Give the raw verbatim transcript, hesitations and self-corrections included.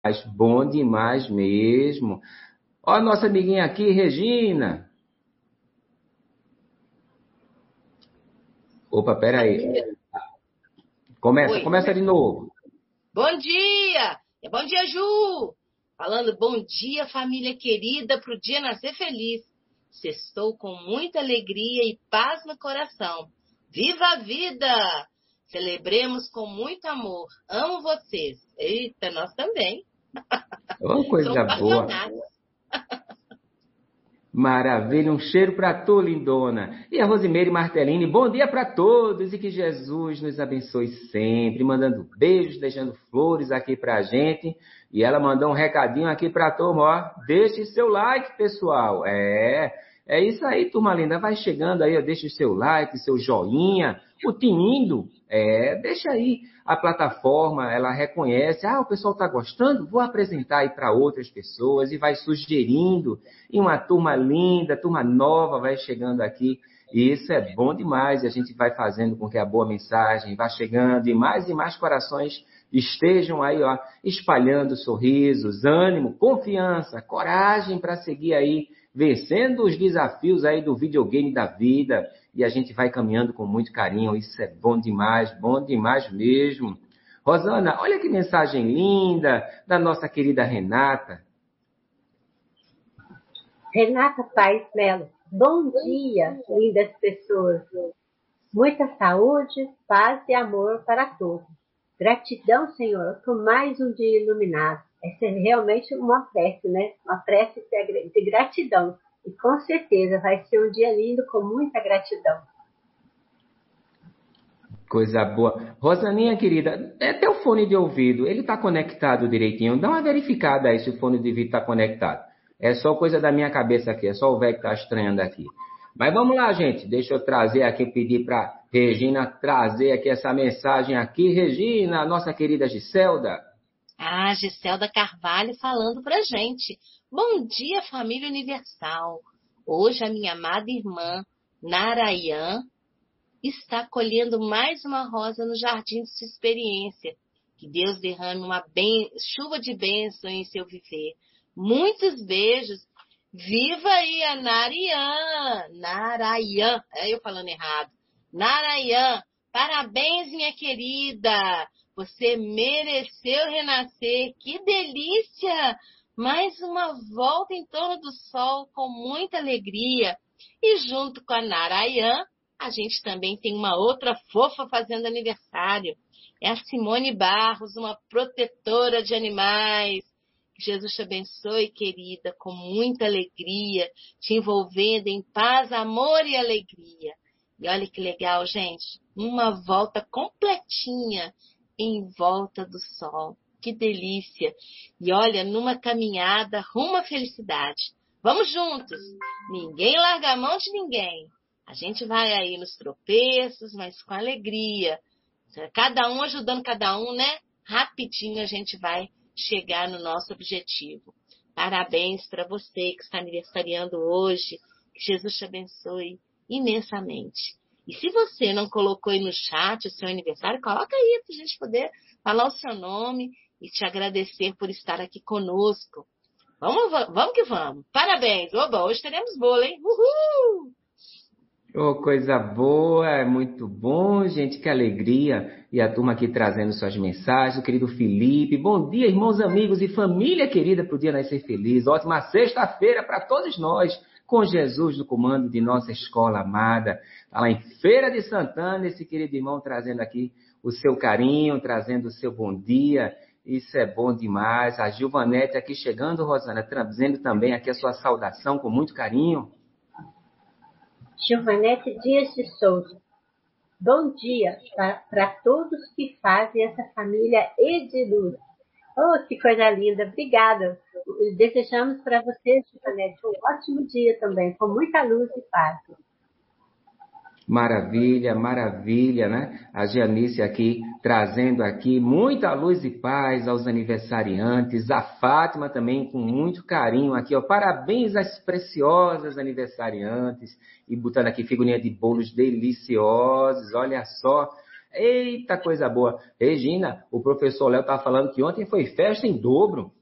bom demais mesmo. Ó, a nossa amiguinha aqui, Regina. Opa, peraí. Começa, Oi. começa de novo. Bom dia! Bom dia, Ju! Falando bom dia, família querida, para o dia nascer feliz. Sextou com muita alegria e paz no coração. Viva a vida! Celebremos com muito amor. Amo vocês. Eita, nós também. Oh, coisa Somos boa. apaixonados. Maravilha, um cheiro para tu, lindona. E a Rosimeire Martellini, bom dia para todos e que Jesus nos abençoe sempre, mandando beijos, deixando flores aqui para a gente. E ela mandou um recadinho aqui para a turma, ó, deixe seu like, pessoal. É, é isso aí, turma linda, vai chegando aí, ó, deixa o seu like, seu joinha, o tinindo, é, deixa aí. A plataforma, ela reconhece, ah, o pessoal está gostando, vou apresentar aí para outras pessoas e vai sugerindo. E uma turma linda, turma nova vai chegando aqui. E isso é bom demais. E a gente vai fazendo com que a boa mensagem vá chegando e mais e mais corações estejam aí, ó, espalhando sorrisos, ânimo, confiança, coragem para seguir aí, vencendo os desafios aí do videogame da vida. E a gente vai caminhando com muito carinho. Isso é bom demais, bom demais mesmo. Rosana, olha que mensagem linda da nossa querida Renata. Renata Paes Melo, bom dia, lindas pessoas. Muita saúde, paz e amor para todos. Gratidão, Senhor, por mais um dia iluminado. Essa é realmente uma prece, né? Uma prece de gratidão. E com certeza vai ser um dia lindo com muita gratidão. Coisa boa. Rosaninha, querida, é teu fone de ouvido, ele está conectado direitinho? Dá uma verificada aí se o fone de ouvido está conectado. É só coisa da minha cabeça aqui, é só o velho que está estranhando aqui. Mas vamos lá, gente, deixa eu trazer aqui, pedir para Regina trazer aqui essa mensagem aqui. Regina, nossa querida Giselda. Ah, Giselda Carvalho falando pra gente. Bom dia, família universal. Hoje a minha amada irmã, Narayan, está colhendo mais uma rosa no jardim de sua experiência. Que Deus derrame uma ben... chuva de bênção em seu viver. Muitos beijos. Viva aí a Narayan! Narayan, é eu falando errado. Narayan, parabéns, minha querida. Você mereceu renascer. Que delícia! Mais uma volta em torno do sol com muita alegria. E junto com a Narayan, a gente também tem uma outra fofa fazendo aniversário. É a Simone Barros, uma protetora de animais. Que Jesus te abençoe, querida, com muita alegria, te envolvendo em paz, amor e alegria. E olha que legal, gente. Uma volta completinha em volta do sol. Que delícia! E olha, numa caminhada rumo à felicidade. Vamos juntos! Ninguém larga a mão de ninguém. A gente vai aí nos tropeços, mas com alegria. Cada um ajudando cada um, né? Rapidinho a gente vai chegar no nosso objetivo. Parabéns para você que está aniversariando hoje. Que Jesus te abençoe imensamente. E se você não colocou aí no chat o seu aniversário, coloca aí para a gente poder falar o seu nome e te agradecer por estar aqui conosco. Vamos, vamos que vamos. Parabéns. Oba, hoje teremos bolo, hein? Uhul! Oh, coisa boa, é muito bom, gente, que alegria. E a turma aqui trazendo suas mensagens, o querido Felipe. Bom dia, irmãos, amigos e família querida, para o dia nascer feliz. Ótima sexta-feira para todos nós, com Jesus no comando de nossa escola amada. Está lá em Feira de Santana, esse querido irmão trazendo aqui o seu carinho, trazendo o seu bom dia. Isso é bom demais. A Gilvanete aqui chegando, Rosana, trazendo também aqui a sua saudação com muito carinho. Gilvanete Dias de Souza. Bom dia para todos que fazem essa família Ediluz. Oh, que coisa linda. Obrigada. Desejamos para você, Gilvanete, um ótimo dia também, com muita luz e paz. Maravilha, maravilha, né? A Gianice aqui, trazendo aqui muita luz e paz aos aniversariantes. A Fátima também, com muito carinho aqui, ó. Parabéns às preciosas aniversariantes. E botando aqui figurinha de bolos deliciosos, olha só. Eita, coisa boa. Regina, o professor Léo tá falando que ontem foi festa em dobro.